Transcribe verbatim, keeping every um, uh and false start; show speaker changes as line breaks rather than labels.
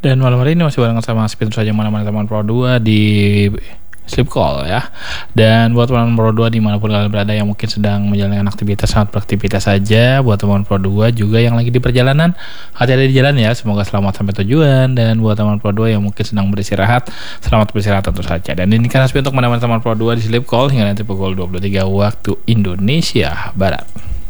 Dan malam hari ini masih bareng sama Spin saja mana-mana teman Pro dua di Sleep Call ya. Dan buat teman Pro dua dimanapun kalian berada yang mungkin sedang menjalankan aktivitas, sangat beraktivitas saja. Buat teman Pro dua juga yang lagi di perjalanan, hati-hati di jalan ya, semoga selamat sampai tujuan. Dan buat teman Pro dua yang mungkin sedang beristirahat, selamat beristirahat tentu saja. Dan ini kan Spin untuk mana-mana teman Pro dua di Sleep Call hingga nanti pukul dua puluh tiga waktu Indonesia Barat.